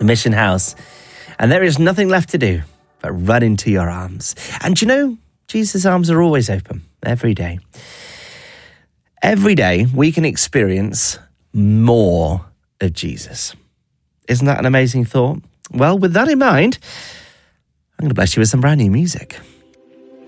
Mission House. And there is nothing left to do but run into your arms. And you know, Jesus' arms are always open every day. Every day we can experience more of Jesus. Isn't that an amazing thought? Well, with that in mind, I'm going to bless you with some brand new music.